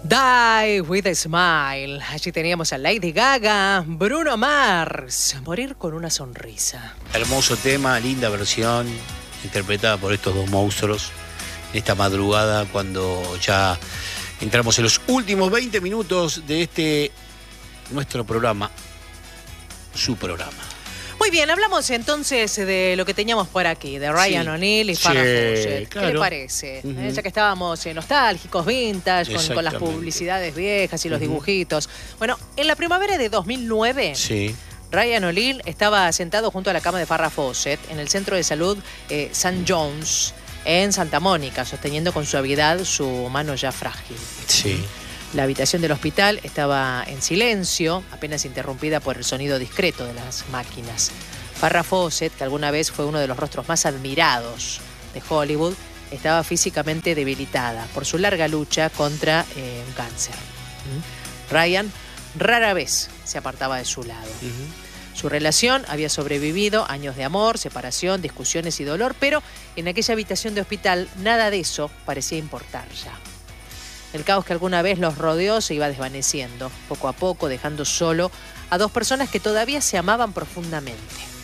Die with a Smile. Allí teníamos a Lady Gaga, Bruno Mars, Morir con una sonrisa. Hermoso tema, linda versión, interpretada por estos dos monstruos en esta madrugada cuando ya entramos en los últimos 20 minutos de nuestro programa, su programa. Muy bien, hablamos entonces de lo que teníamos por aquí, de Ryan O'Neal y Farrah Fawcett. Claro. ¿Qué le parece? Ya que estábamos nostálgicos, vintage, con las publicidades viejas y los dibujitos. Bueno, en la primavera de 2009, Ryan O'Neal estaba sentado junto a la cama de Farrah Fawcett en el centro de salud St. John's en Santa Mónica, sosteniendo con suavidad su mano ya frágil. Sí. La habitación del hospital estaba en silencio, apenas interrumpida por el sonido discreto de las máquinas. Farrah Fawcett, que alguna vez fue uno de los rostros más admirados de Hollywood, estaba físicamente debilitada por su larga lucha contra un cáncer. Ryan rara vez se apartaba de su lado. Su relación había sobrevivido años de amor, separación, discusiones y dolor, pero en aquella habitación de hospital nada de eso parecía importar ya. El caos que alguna vez los rodeó se iba desvaneciendo, poco a poco, dejando solo a dos personas que todavía se amaban profundamente.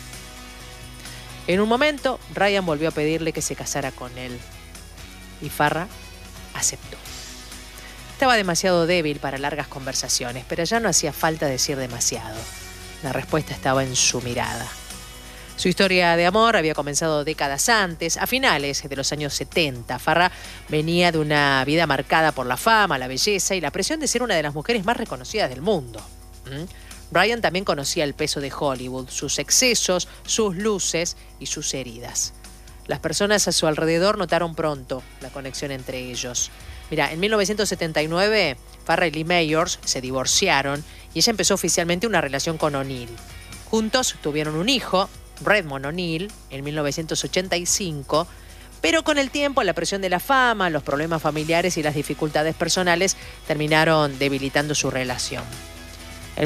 En un momento, Ryan volvió a pedirle que se casara con él, y Farrah aceptó. Estaba demasiado débil para largas conversaciones, pero ya no hacía falta decir demasiado. La respuesta estaba en su mirada. Su historia de amor había comenzado décadas antes, a finales de los años 70. Farrah venía de una vida marcada por la fama, la belleza y la presión de ser una de las mujeres más reconocidas del mundo. Ryan también conocía el peso de Hollywood, sus excesos, sus luces y sus heridas. Las personas a su alrededor notaron pronto la conexión entre ellos. Mira, en 1979, Farrah y Lee Mayors se divorciaron y ella empezó oficialmente una relación con O'Neal. Juntos tuvieron un hijo, Redmond O'Neal, en 1985, pero con el tiempo la presión de la fama, los problemas familiares y las dificultades personales terminaron debilitando su relación. En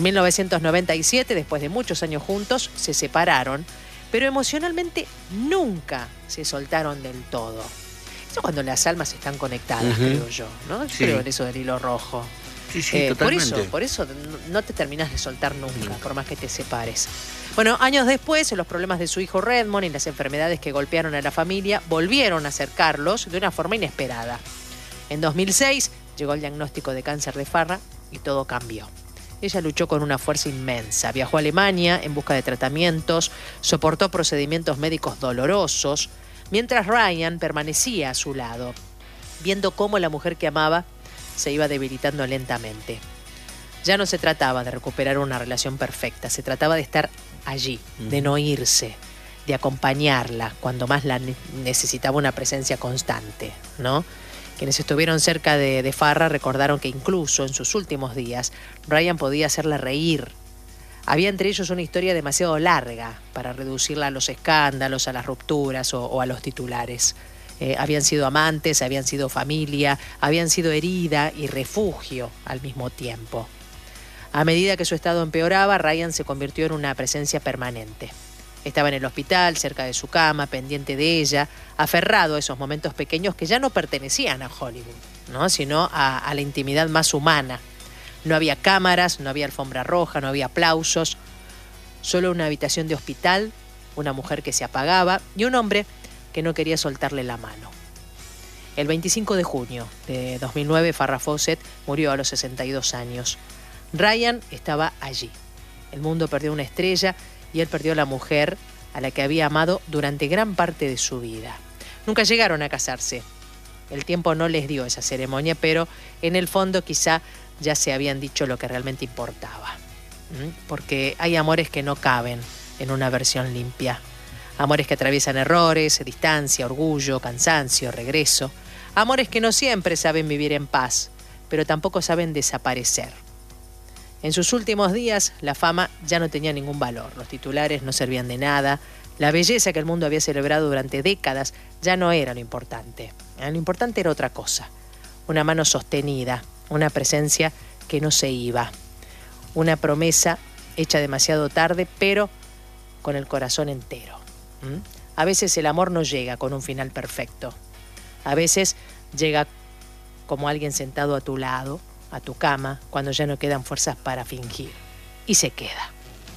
1997, después de muchos años juntos, se separaron, pero emocionalmente nunca se soltaron del todo. Eso cuando las almas están conectadas, creo yo, ¿no? Yo creo en eso del hilo rojo. Sí, totalmente. Por eso no te terminas de soltar nunca, por más que te separes. Bueno, años después, los problemas de su hijo Redmond y las enfermedades que golpearon a la familia volvieron a acercarlos de una forma inesperada. En 2006 llegó el diagnóstico de cáncer de Farrah y todo cambió. Ella luchó con una fuerza inmensa, viajó a Alemania en busca de tratamientos, soportó procedimientos médicos dolorosos, mientras Ryan permanecía a su lado, viendo cómo la mujer que amaba se iba debilitando lentamente. Ya no se trataba de recuperar una relación perfecta, se trataba de estar allí, de no irse, de acompañarla cuando más la necesitaba una presencia constante, ¿no? Quienes estuvieron cerca de Farrah recordaron que incluso en sus últimos días Ryan podía hacerla reír. Había entre ellos una historia demasiado larga para reducirla a los escándalos, a las rupturas o a los titulares. Habían sido amantes, habían sido familia, habían sido herida y refugio al mismo tiempo. A medida que su estado empeoraba, Ryan se convirtió en una presencia permanente. Estaba en el hospital, cerca de su cama, pendiente de ella, aferrado a esos momentos pequeños que ya no pertenecían a Hollywood, ¿no? Sino a la intimidad más humana. No había cámaras, no había alfombra roja, no había aplausos, solo una habitación de hospital, una mujer que se apagaba y un hombre que no quería soltarle la mano. El 25 de junio de 2009, Farrah Fawcett murió a los 62 años. Ryan estaba allí. El mundo perdió una estrella y él perdió la mujer a la que había amado durante gran parte de su vida. Nunca llegaron a casarse. El tiempo no les dio esa ceremonia, pero en el fondo quizá ya se habían dicho lo que realmente importaba. Porque hay amores que no caben en una versión limpia. Amores que atraviesan errores, distancia, orgullo, cansancio, regreso. Amores que no siempre saben vivir en paz, pero tampoco saben desaparecer. En sus últimos días, la fama ya no tenía ningún valor. Los titulares no servían de nada. La belleza que el mundo había celebrado durante décadas ya no era lo importante. Lo importante era otra cosa. Una mano sostenida, una presencia que no se iba. Una promesa hecha demasiado tarde, pero con el corazón entero. A veces el amor no llega con un final perfecto. A veces llega como alguien sentado a tu lado, a tu cama cuando ya no quedan fuerzas para fingir. Y se queda.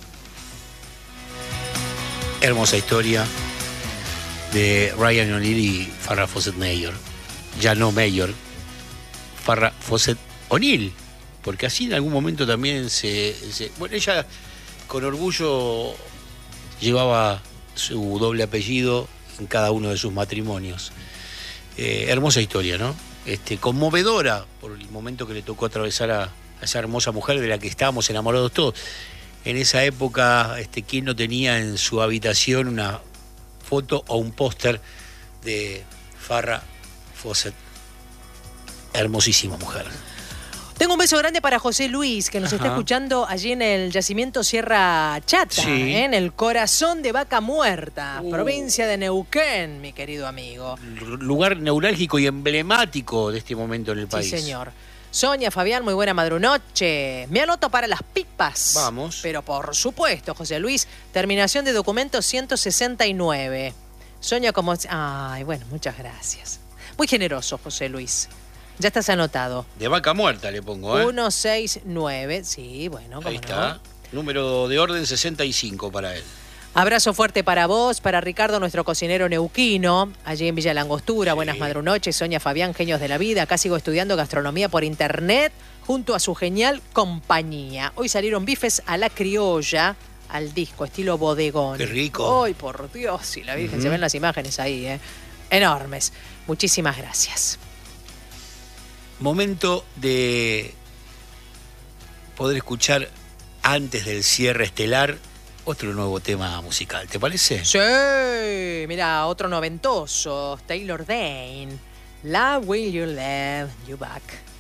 Hermosa historia de Ryan O'Neal y Farrah Fawcett Mayor. Ya no Mayor, Farrah Fawcett O'Neal. Porque así en algún momento también bueno, ella con orgullo llevaba su doble apellido en cada uno de sus matrimonios. Hermosa historia, ¿no? Conmovedora por el momento que le tocó atravesar a esa hermosa mujer de la que estábamos enamorados todos. En esa época, ¿quién no tenía en su habitación una foto o un póster de Farrah Fawcett? Hermosísima mujer. Tengo un beso grande para José Luis, que nos está escuchando allí en el yacimiento Sierra Chata, Sí. en el corazón de Vaca Muerta, provincia de Neuquén, mi querido amigo. Lugar neurálgico y emblemático de este momento en el país. Sí, señor. Sonia, Fabián, muy buena madrunoche. Me anoto para las pipas. Vamos. Pero por supuesto, José Luis, terminación de documento 169. Sonia como... Ay, bueno, muchas gracias. Muy generoso, José Luis. Ya estás anotado. De Vaca Muerta le pongo, 169, sí, bueno, cómo Ahí está. no. Número de orden 65 para él. Abrazo fuerte para vos, para Ricardo, nuestro cocinero neuquino, allí en Villa Langostura. Sí. Buenas madrunoches, Sonia, Fabián, genios de la vida. Acá sigo estudiando gastronomía por internet junto a su genial compañía. Hoy salieron bifes a la criolla, al disco, estilo bodegón. Qué rico. ¡Ay, por Dios! Y la Virgen, se ven las imágenes ahí, enormes. Muchísimas gracias. Momento de poder escuchar antes del cierre estelar otro nuevo tema musical, ¿te parece? Sí, mira, otro noventoso, Taylor Dayne. Love Will You Love You Back.